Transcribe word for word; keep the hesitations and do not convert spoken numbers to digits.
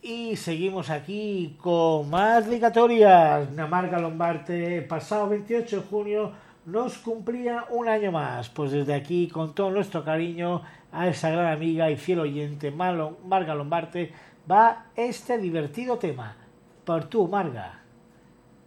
Y seguimos aquí con más dedicatorias. Marga Lombarte, pasado veintiocho de junio, nos cumplía un año más. Pues desde aquí, con todo nuestro cariño a esa gran amiga y fiel oyente, Marga Lombarte, va este divertido tema. Por tú, Marga.